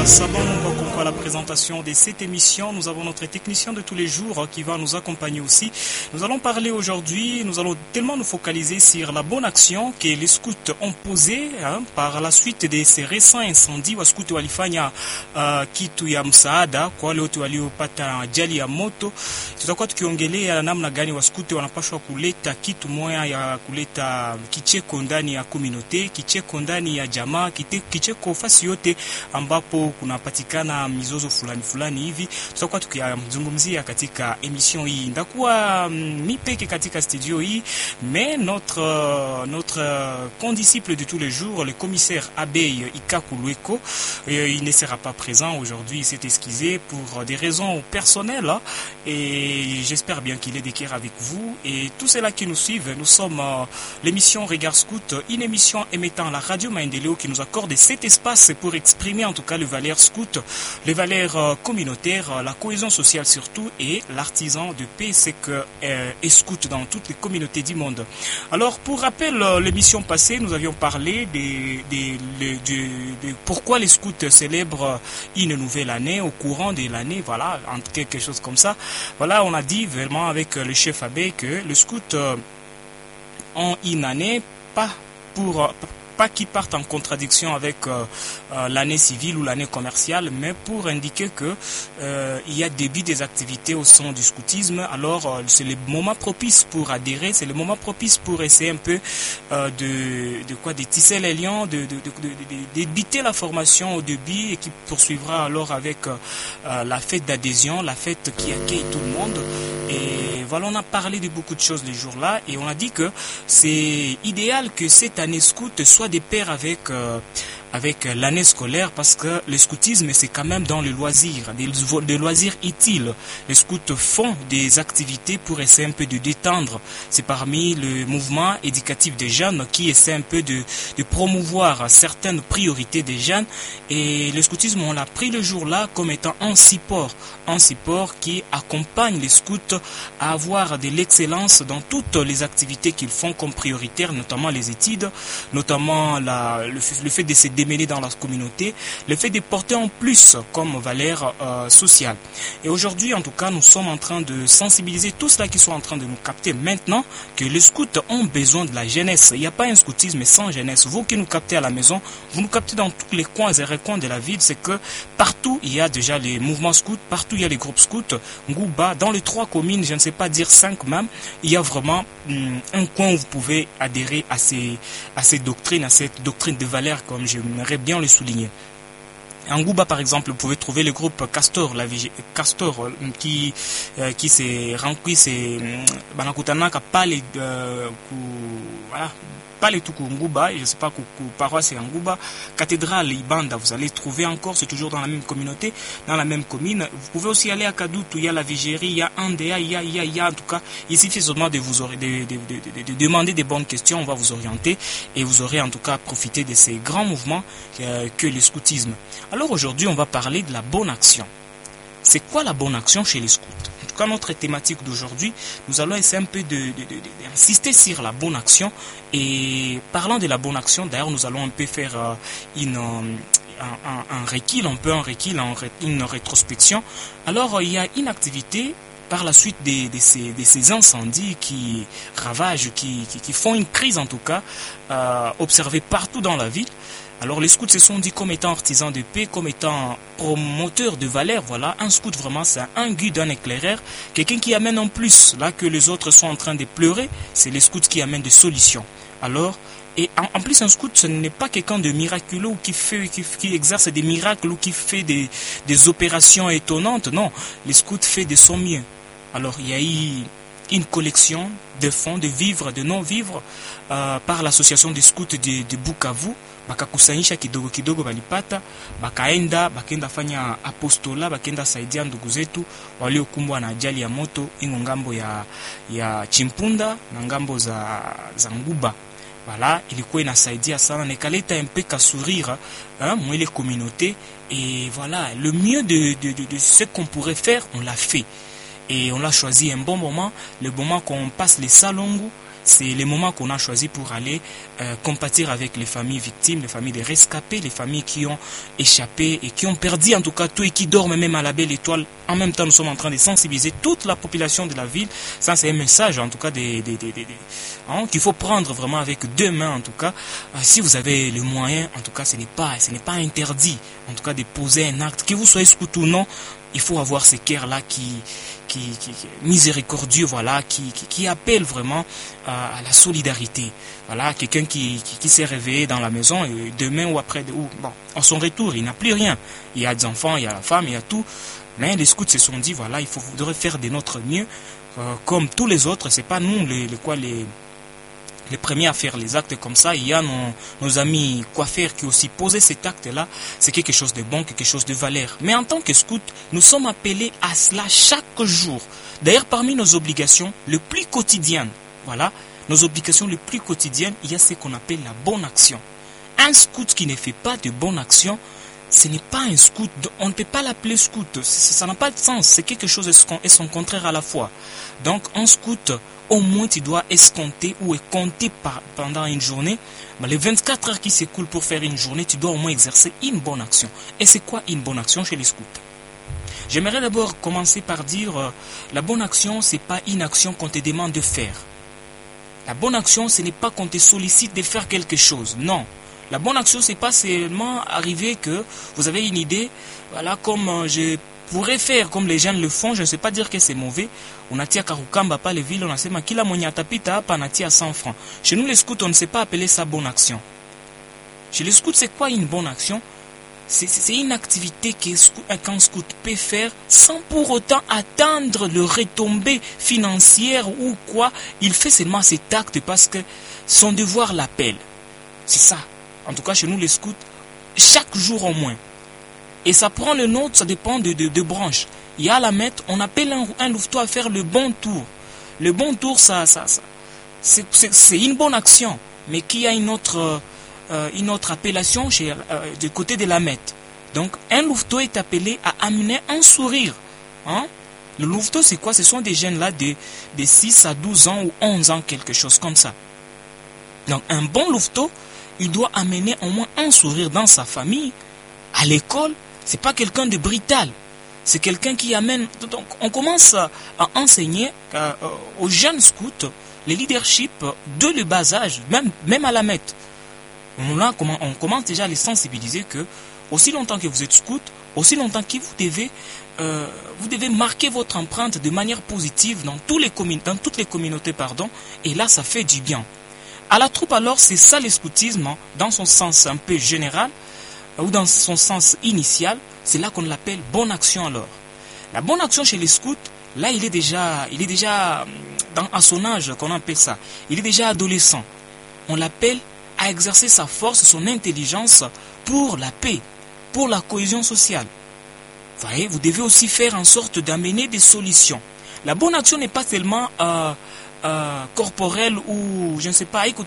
Sabon à la présentation de cette émission. Nous avons notre technicien de tous les jours qui va nous accompagner aussi. Nous allons parler aujourd'hui, nous allons tellement nous focaliser sur la bonne action que les scouts ont posée par la suite de ces récents incendies. Waskuti walifanya kitu ya msaada kwa wale wote waliopata ajali ya moto. Tutakuwa tukiongelea namna gani waskuti wanapaswa kuleta kitu moya ya kuleta kicheko ndani ya community, kicheko ndani ya jamaa, kicheko fasi yote ambapo kunapatikana mizozo fulani hivi. Tutakuwa tukizungumzia katika emission hii. Ndakuwa mi peke katika studio hii, mais notre condisciple de tous les jours, le commissaire Abey Ikakulueko, il ne sera pas présent aujourd'hui, il s'est excusé pour des raisons personnelles et j'espère bien qu'il est d'équerre avec vous et tous ceux-là qui nous suivent. Nous sommes l'émission Regard Scout, une émission émettant la radio Maendeleo qui nous accorde cet espace pour exprimer en tout cas les valeurs scout, les valeurs communautaires, la cohésion sociale surtout et l'artisan de paix, c'est que est scout dans toutes les communautés du monde. Alors pour rappel, l'émission passée, nous avions parlé de pourquoi les scouts célèbrent une nouvelle année au courant de l'année, voilà, en quelque chose comme ça. Voilà, on a dit vraiment avec le chef Abbé que les scouts ont une année pas qui partent en contradiction avec l'année civile ou l'année commerciale, mais pour indiquer que il y a début des activités au sein du scoutisme. Alors c'est le moment propice pour adhérer, c'est le moment propice pour essayer un peu de tisser les liens, d'éviter la formation au début et qui poursuivra alors avec la fête d'adhésion, la fête qui accueille tout le monde. Et voilà, on a parlé de beaucoup de choses les jours-là et on a dit que c'est idéal que cette année scout soit de pair avec l'année scolaire parce que le scoutisme c'est quand même dans le loisir, des loisirs utiles. Les scouts font des activités pour essayer un peu de détendre. C'est parmi le mouvement éducatif des jeunes qui essaie un peu de promouvoir certaines priorités des jeunes et le scoutisme on l'a pris le jour-là comme étant un support qui accompagne les scouts à avoir de l'excellence dans toutes les activités qu'ils font comme prioritaires, notamment les études, notamment le fait de se démêler dans la communauté, le fait de porter en plus comme valeur sociale. Et aujourd'hui, en tout cas, nous sommes en train de sensibiliser tous ceux qui sont en train de nous capter maintenant que les scouts ont besoin de la jeunesse. Il n'y a pas un scoutisme sans jeunesse. Vous qui nous captez à la maison, vous nous captez dans tous les coins et recoins de la ville, c'est que partout, il y a déjà les mouvements scouts, partout, il y a les groupes scouts. Ngouba, dans les 3 communes, je ne sais pas dire 5 même, il y a vraiment un coin où vous pouvez adhérer à cette doctrine de valeur, comme j'aimerais bien le souligner. En Ngouba, par exemple, vous pouvez trouver le groupe Castor, qui s'est rempli, c'est Banakutanaka, pas les voilà. Pas les tout Ngouba, je ne sais pas, paroisse et Ngouba, cathédrale Ibanda, vous allez trouver encore, c'est toujours dans la même communauté, dans la même commune. Vous pouvez aussi aller à Kadoutou, il y a la Vigérie, il y a Andéa, il y a en tout cas, il suffit seulement de demander des bonnes questions, on va vous orienter et vous aurez en tout cas profité de ces grands mouvements que le scoutisme. Alors aujourd'hui, on va parler de la bonne action. C'est quoi la bonne action chez les scouts? En tout cas, notre thématique d'aujourd'hui, nous allons essayer un peu d'insister sur la bonne action. Et parlant de la bonne action, d'ailleurs, nous allons un peu faire une rétrospection. Alors, il y a une activité par la suite de ces incendies qui ravagent, qui font une crise en tout cas, observée partout dans la ville. Alors les scouts se sont dit comme étant artisans de paix, comme étant promoteurs de valeurs. Voilà, un scout vraiment c'est un guide, un éclaireur, quelqu'un qui amène en plus, là que les autres sont en train de pleurer, c'est les scouts qui amènent des solutions. Alors, et en plus un scout ce n'est pas quelqu'un de miraculeux ou qui exerce des miracles ou qui fait des opérations étonnantes, non, les scouts fait de son mieux. Alors il y a eu une collection de fonds, de vivres, de non-vivres par l'association des scouts de Bukavu. Bakakusanyisha kidogo balipata, bakaenda fanya apostola, bakaenda saidia ndugu zetu waliokumbwa na ajali ya moto ingo ngambo ya Chimpunda na ngambo za Nguba. Voilà, ilikuwa inasaidia sana, nekaleta un peu ka sourire moi les communautés et voilà, le mieux de ce qu'on pourrait faire, on l'a fait. Et on l'a choisi un bon moment, le moment qu'on passe les salongo. c'est les moments qu'on a choisis pour aller compatir avec les familles victimes, les familles des rescapés, les familles qui ont échappé et qui ont perdu en tout cas tout et qui dorment même à la belle étoile. En même temps, nous sommes en train de sensibiliser toute la population de la ville. Ça, c'est un message en tout cas qu'il faut prendre vraiment avec deux mains en tout cas. Si vous avez le moyen, en tout cas, ce n'est pas interdit en tout cas de poser un acte, que vous soyez scout ou non. Il faut avoir ces cœurs-là qui miséricordieux, voilà, qui appellent vraiment à la solidarité. Voilà, quelqu'un qui s'est réveillé dans la maison et demain ou après, en son retour, il n'a plus rien. Il y a des enfants, il y a la femme, il y a tout. Mais les scouts se sont dit, voilà, il faudrait faire de notre mieux, comme tous les autres. C'est pas nous les premiers à faire les actes comme ça. Il y a nos amis coiffeurs qui aussi posaient cet acte-là. C'est quelque chose de bon, quelque chose de valeur. Mais en tant que scout, nous sommes appelés à cela chaque jour. D'ailleurs, parmi nos obligations les plus quotidiennes, voilà, nos obligations les plus quotidiennes, il y a ce qu'on appelle la bonne action. Un scout qui ne fait pas de bonne action, ce n'est pas un scout. On ne peut pas l'appeler scout. Ça n'a pas de sens. C'est quelque chose et son contraire à la fois. Donc, un scout, au moins tu dois escompter ou compter pendant une journée. Les 24 heures qui s'écoulent pour faire une journée, tu dois au moins exercer une bonne action. Et c'est quoi une bonne action chez les scouts? J'aimerais d'abord commencer par dire, la bonne action, ce n'est pas une action qu'on te demande de faire. La bonne action, ce n'est pas qu'on te sollicite de faire quelque chose. Non. La bonne action, c'est pas seulement arriver que vous avez une idée, voilà, comme je pourrais faire, comme les jeunes le font, je ne sais pas dire que c'est mauvais. On a tia karukamba pas les villes, on a sema kila mwenye atapita hapa anatia 100 francs. Chez nous les scouts, on ne sait pas appeler ça bonne action. Chez les scouts, c'est quoi une bonne action? C'est une activité qu'un scout peut faire sans pour autant attendre le retombée financière ou quoi. Il fait seulement cet acte parce que son devoir l'appelle. C'est ça. En tout cas, chez nous les scouts, chaque jour au moins. Et ça prend le nôtre, ça dépend de branches. Il y a la mettre, on appelle un louveteau à faire le bon tour. Le bon tour, c'est une bonne action, mais qui a une autre appellation du côté de la mette. Donc, un louveteau est appelé à amener un sourire. Hein? Le louveteau, c'est quoi? Ce sont des jeunes là de 6 à 12 ans ou 11 ans, quelque chose comme ça. Donc, un bon louveteau, il doit amener au moins un sourire dans sa famille, à l'école. C'est pas quelqu'un de brutal. C'est quelqu'un qui amène... Donc, on commence à enseigner aux jeunes scouts le leadership de le bas âge, même à la mette. On commence déjà à les sensibiliser que, aussi longtemps que vous êtes scout, aussi longtemps que vous devez marquer votre empreinte de manière positive dans toutes les communautés, et là, ça fait du bien. À la troupe, alors, c'est ça le scoutisme, hein, dans son sens un peu général, ou dans son sens initial, c'est là qu'on l'appelle bonne action alors. La bonne action chez les scouts, là il est déjà à son âge qu'on appelle ça. Il est déjà adolescent. On l'appelle à exercer sa force, son intelligence pour la paix, pour la cohésion sociale. Vous voyez, vous devez aussi faire en sorte d'amener des solutions. La bonne action n'est pas seulement corporelle ou je ne sais pas,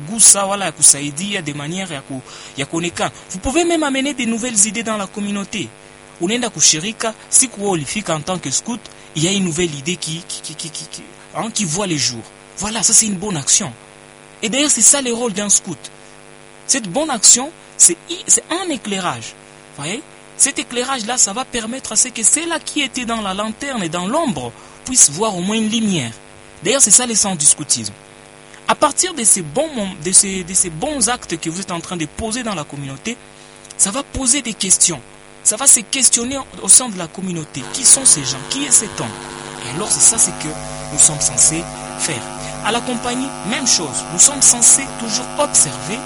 de manière vous pouvez même amener des nouvelles idées dans la communauté. Unaenda kushirika, siku ulifika en tant que scout, il y a une nouvelle idée qui voit les jours. Voilà, ça c'est une bonne action. Et d'ailleurs, c'est ça le rôle d'un scout. Cette bonne action, c'est un éclairage. Vous voyez? Cet éclairage-là, ça va permettre à ce que ceux-là qui étaient dans la lanterne et dans l'ombre puissent voir au moins une lumière. D'ailleurs, c'est ça l'essence du scoutisme. À partir de ces bons actes que vous êtes en train de poser dans la communauté, ça va poser des questions. Ça va se questionner au sein de la communauté. Qui sont ces gens? Qui est cet homme? Et alors, c'est ça que nous sommes censés faire. À la compagnie, même chose. Nous sommes censés toujours observer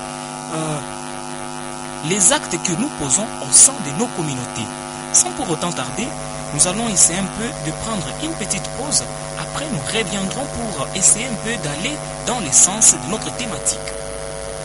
les actes que nous posons au sein de nos communautés. Sans pour autant tarder, nous allons essayer un peu de prendre une petite pause. Après, nous reviendrons pour essayer un peu d'aller dans l'essence de notre thématique.